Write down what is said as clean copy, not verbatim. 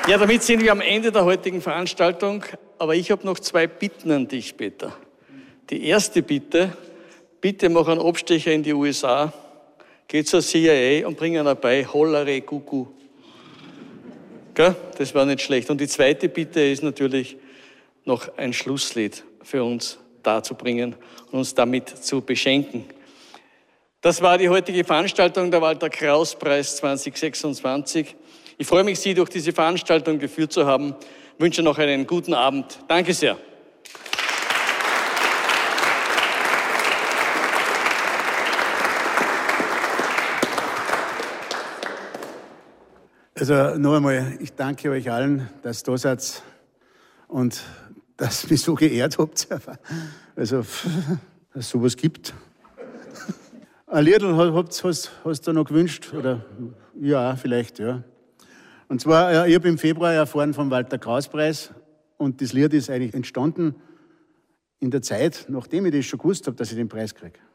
Ja, damit sind wir am Ende der heutigen Veranstaltung. Aber ich habe noch 2 Bitten an dich, Peter. Die erste Bitte, bitte mach einen Abstecher in die USA, geh zur CIA und bring einer bei, Hollere Kuckuck. Gell? Das war nicht schlecht. Und die zweite Bitte ist natürlich, noch ein Schlusslied für uns darzubringen und uns damit zu beschenken. Das war die heutige Veranstaltung der Walter-Kraus-Preis 2026. Ich freue mich, Sie durch diese Veranstaltung geführt zu haben. Ich wünsche noch einen guten Abend. Danke sehr. Also noch einmal, ich danke euch allen, dass ihr da seid und dass ihr mich so geehrt habt. Also, dass es sowas gibt. Ein Liedl hast du noch gewünscht? Oder? Ja, vielleicht, ja. Und zwar, ich habe im Februar erfahren vom Walter-Kraus-Preis und das Lied ist eigentlich entstanden in der Zeit, nachdem ich das schon gewusst habe, dass ich den Preis kriege.